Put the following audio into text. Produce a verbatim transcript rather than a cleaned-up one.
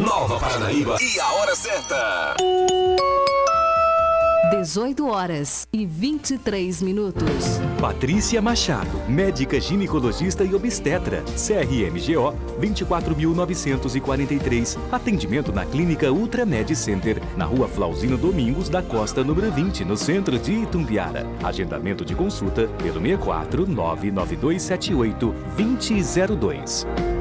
Nova Paranaíba e a hora certa. dezoito horas e vinte e três minutos. Patrícia Machado, médica ginecologista e obstetra, C R M G O vinte e quatro mil novecentos e quarenta e três. Atendimento na Clínica Ultramed Center, na Rua Flauzino Domingos da Costa, número vinte, no centro de Itumbiara. Agendamento de consulta pelo seis quatro nove nove dois sete oito dois zero zero dois.